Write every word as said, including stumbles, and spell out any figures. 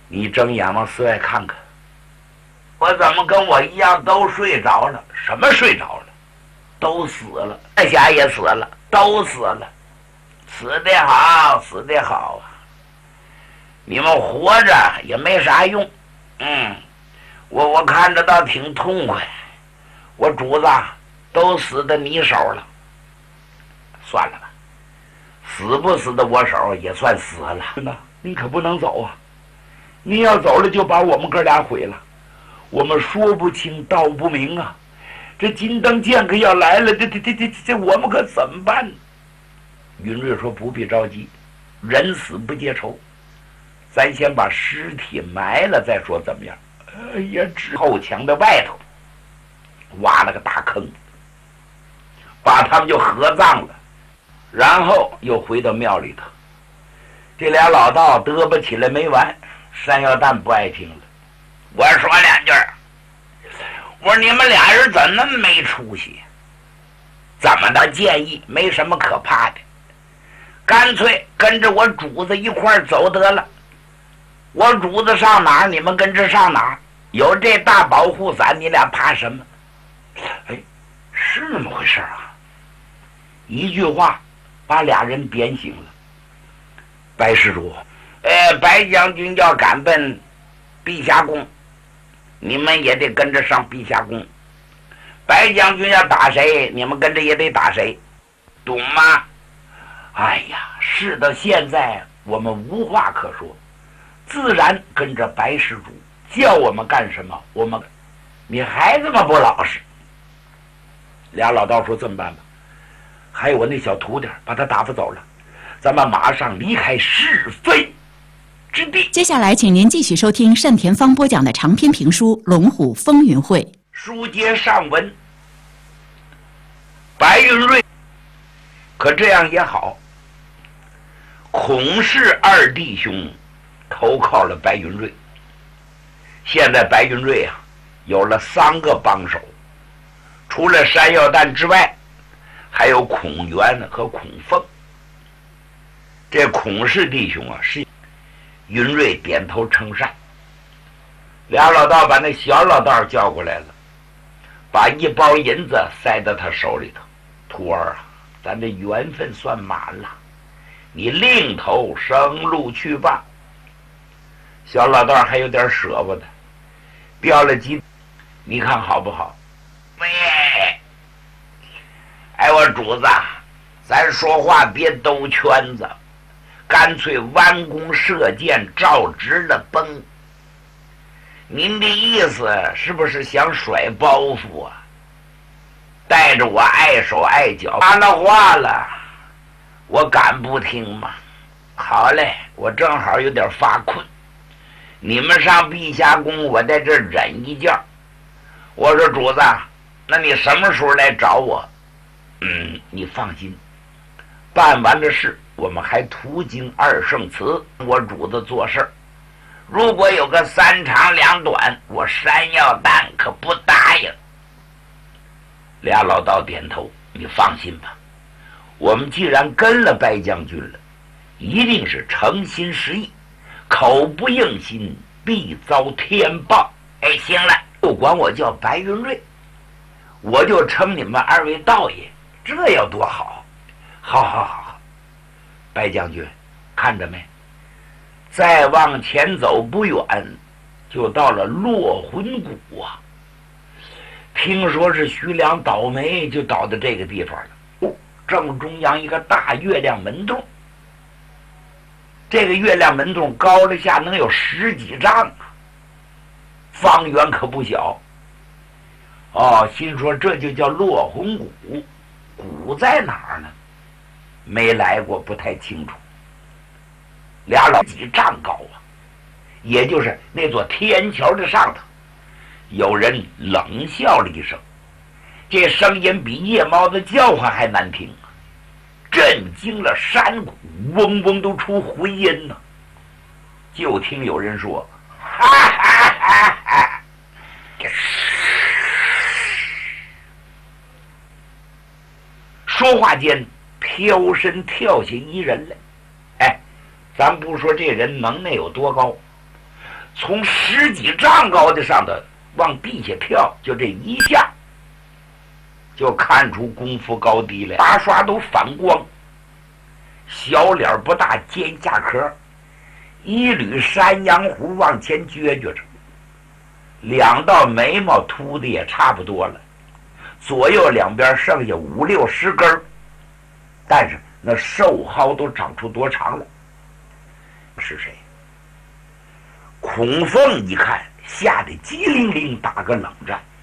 你睁眼往寺外看看，我怎么跟我一样都睡着了？什么睡着了？都死了，大侠也死了，都死了，死得好，死得好啊！你们活着也没啥用，嗯，我我看着倒挺痛快。我主子都死在你手了，算了吧，死不死的我手也算死了。那你可不能走啊！你要走了就把我们哥俩毁了，我们说不清道不明啊！这金灯剑可要来了，这这这这这我们可怎么办呢？云瑞说不必着急，人死不结仇，咱先把尸体埋了再说怎么样？哎呀，之后墙的外头挖了个大坑，把他们就合葬了，然后又回到庙里头。这俩老道嘚啵起来没完，山药蛋不爱听了。我说两句，我说你们俩人怎么那么没出息？怎么的建议没什么可怕的，干脆跟着我主子一块儿走得了。我主子上哪儿，你们跟着上哪儿。有这大保护伞，你俩怕什么？哎，是那么回事啊！一句话把俩人点醒了。白施主，呃，白将军要赶奔碧霞宫，你们也得跟着上碧霞宫。白将军要打谁，你们跟着也得打谁，懂吗？哎呀，事到现在我们无话可说，自然跟着白施主，叫我们干什么我们。你还这么不老实。俩老道说这么办吧，还有我那小徒弟把他打发走了，咱们马上离开是非之地。 接下来请您继续收听单田芳播讲的长篇评书《龙虎风云会》。 书接上文，白云瑞可这样也好，孔氏二弟兄投靠了白云瑞。现在白云瑞啊有了三个帮手，除了山药蛋之外，还有孔元和孔凤。这孔氏弟兄啊是云瑞点头称善。俩老道把那小老道叫过来了，把一包银子塞到他手里头。徒儿啊，咱这缘分算满了，你另投生路去吧。小老道还有点舍不得，标了几，你看好不好？喂，哎，我主子，咱说话别兜圈子，干脆弯弓射箭，照直了崩。您的意思是不是想甩包袱啊？带着我碍手碍脚，完了话了，我敢不听吗？好嘞，我正好有点发困，你们上碧霞宫，我在这忍一觉。我说主子，那你什么时候来找我？嗯，你放心，办完了事，我们还途经二圣祠，我主子做事儿。如果有个三长两短，我山药蛋可不答应。俩老道点头，你放心吧，我们既然跟了白将军了，一定是诚心实意，口不应心，必遭天报。哎，行了，不管我叫白云瑞，我就称你们二位道爷，这要多好！好好好好，白将军，看着没？再往前走不远，就到了落魂谷啊。听说是徐良倒霉，就倒到这个地方了。哦，正中央一个大月亮门洞，这个月亮门洞高了下能有十几丈啊，方圆可不小。哦，心说这就叫落魂谷，谷在哪儿呢？没来过，不太清楚。俩老几丈高啊，也就是那座天桥的上头。有人冷笑了一声，这声音比夜猫的叫唤还难听啊，震惊了山谷，嗡嗡都出回音呢。就听有人说：“哈哈哈哈！”说话间，飘身跳下一人来。哎，咱不说这人能耐有多高， 从十几丈高的上头往地下跳，就这一下就看出功夫高低来，八刷都反光，小脸不大，尖下壳，一缕山羊胡往前撅撅着，两道眉毛秃的也差不多了，左右两边剩下五六十根儿，但是那瘦蒿都长出多长了。是谁？孔凤一看，吓得机灵灵打个冷战。